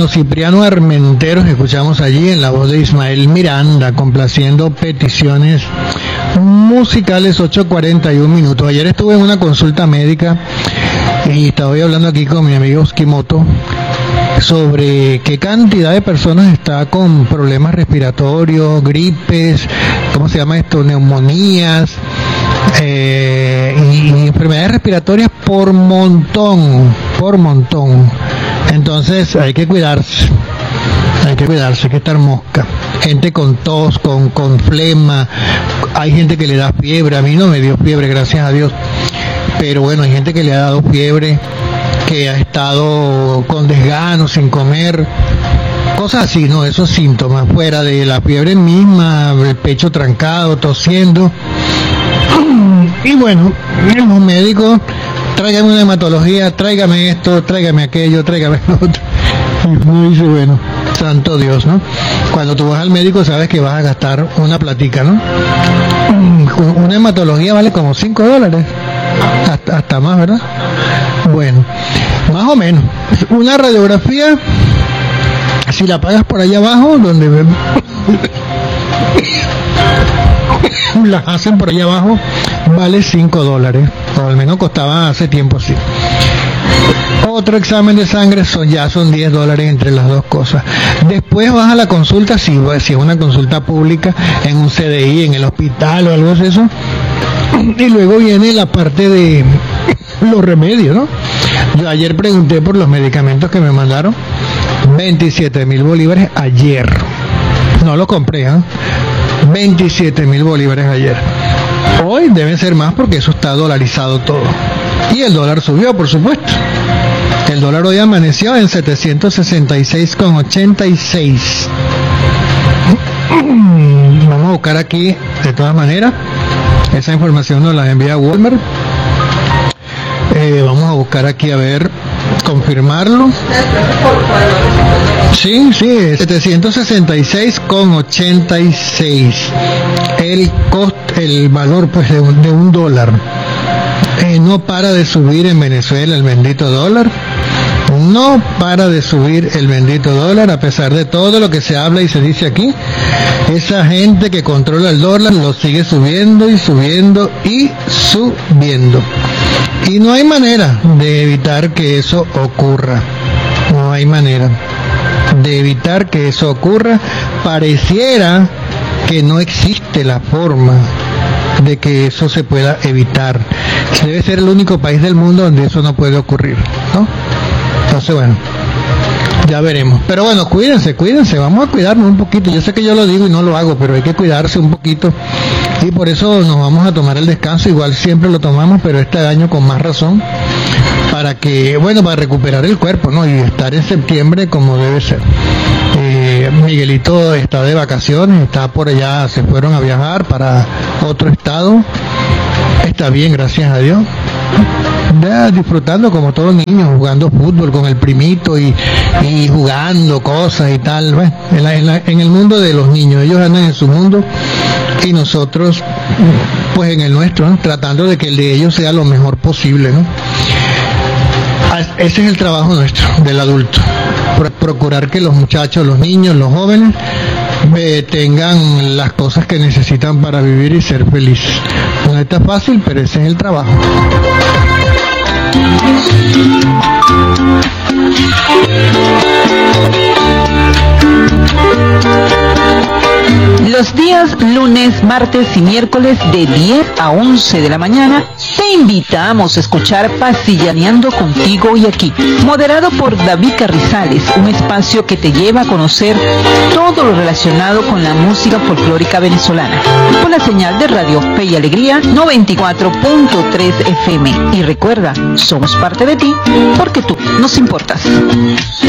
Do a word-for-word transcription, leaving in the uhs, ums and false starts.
Cipriano Armenteros, escuchamos allí en la voz de Ismael Miranda, complaciendo peticiones musicales. Ocho cuarenta y un minutos. Ayer estuve en una consulta médica y estaba hablando aquí con mi amigo Skimoto sobre qué cantidad de personas está con problemas respiratorios, gripes, ¿cómo se llama esto? Neumonías, eh, y, y enfermedades respiratorias por montón, por montón. Entonces hay que cuidarse, hay que cuidarse, hay que estar mosca. Gente con tos, con, con flema, hay gente que le da fiebre, a mí no me dio fiebre, gracias a Dios, pero bueno, hay gente que le ha dado fiebre, que ha estado con desgano, sin comer, cosas así, ¿no? Esos síntomas, fuera de la fiebre misma, el pecho trancado, tosiendo. Y bueno, los médicos, tráigame una hematología, tráigame esto, tráigame aquello, tráigame lo otro. Y uno dice, bueno, santo Dios, ¿no? Cuando tú vas al médico sabes que vas a gastar una platica, ¿no? Una hematología vale como cinco dólares, hasta, hasta más, ¿verdad? Bueno, más o menos. Una radiografía, si la pagas por allá abajo, donde las hacen por allá abajo, vale cinco dólares, o al menos costaba hace tiempo así. Otro examen de sangre son ya son diez dólares entre las dos cosas. Después vas a la consulta, si, si es una consulta pública, en un C D I, en el hospital o algo de eso. Y luego viene la parte de los remedios, ¿no? Yo ayer pregunté por los medicamentos que me mandaron, veintisiete mil bolívares ayer. No lo compré, ¿eh? veintisiete mil bolívares ayer. Hoy deben ser más porque eso está dolarizado todo. Y el dólar subió, por supuesto. El dólar hoy amaneció en setecientos sesenta y seis con ochenta y seis. Vamos a buscar aquí, de todas maneras, esa información nos la envía Walmart. Eh, vamos a buscar aquí a ver, confirmarlo. Sí, sí, setecientos sesenta y seis con ochenta y seis. El coste, el valor pues de un, de un dólar. Eh, no para de subir en Venezuela el bendito dólar. No para de subir el bendito dólar, a pesar de todo lo que se habla y se dice aquí. Esa gente que controla el dólar lo sigue subiendo y subiendo y subiendo. Y no hay manera de evitar que eso ocurra. No hay manera de evitar que eso ocurra. Pareciera que no existe la forma de que eso se pueda evitar. Debe ser el único país del mundo donde eso no puede ocurrir, ¿no? Entonces, bueno, ya veremos. Pero bueno, cuídense, cuídense, vamos a cuidarnos un poquito. Yo sé que yo lo digo y no lo hago, pero hay que cuidarse un poquito. Y por eso nos vamos a tomar el descanso. Igual siempre lo tomamos, pero este año con más razón. Para que, bueno, para recuperar el cuerpo, ¿no? Y estar en septiembre como debe ser. Eh, Miguelito está de vacaciones, está por allá, se fueron a viajar para otro estado. Está bien, gracias a Dios. Ya, disfrutando como todos los niños, jugando fútbol con el primito y, y jugando cosas y tal. Bueno, en, la, en, la, en el mundo de los niños, ellos andan en su mundo y nosotros pues en el nuestro, ¿no? Tratando de que el de ellos sea lo mejor posible, ¿no? Ese es el trabajo nuestro, del adulto, procurar que los muchachos, los niños, los jóvenes eh, tengan las cosas que necesitan para vivir y ser felices. No está fácil, pero ese es el trabajo. Los días lunes, martes y miércoles de diez a once de la mañana te invitamos a escuchar Pasillaneando contigo y aquí, moderado por David Carrizales, un espacio que te lleva a conocer todo lo relacionado con la música folclórica venezolana, con la señal de Radio Fe y Alegría noventa y cuatro punto tres F M. Y recuerda, somos parte de ti porque tú nos importas.